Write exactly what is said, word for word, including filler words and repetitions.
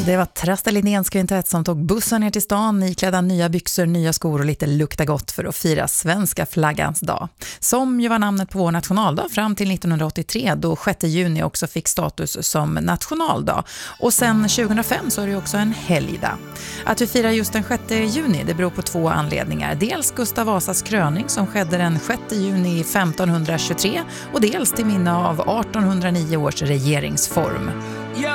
Det var Trasta Lindéns kvintett som tog bussen ner till stan, iklädda nya byxor, nya skor och lite lukta gott för att fira svenska flaggans dag. Som ju var namnet på vår nationaldag fram till nittonhundraåttiotre, då sjätte juni också fick status som nationaldag. Och sen tjugohundrafem så är det också en helgdag. Att vi firar just den sjätte juni, det beror på två anledningar. Dels Gustav Vasas kröning som skedde den sjätte juni femtonhundratjugotre och dels till minne av artonhundranio års regeringsform. Jag